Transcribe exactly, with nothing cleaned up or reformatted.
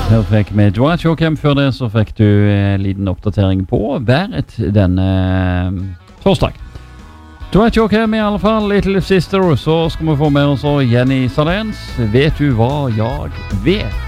Her fikk vi Dwight Yoakam. Før det så fikk du en liten oppdatering på været denne torsdag. Dwight Yoakam i alle fall, Little Sister. Så skal vi få med oss Jenny Salens. Vet du hva jeg vet?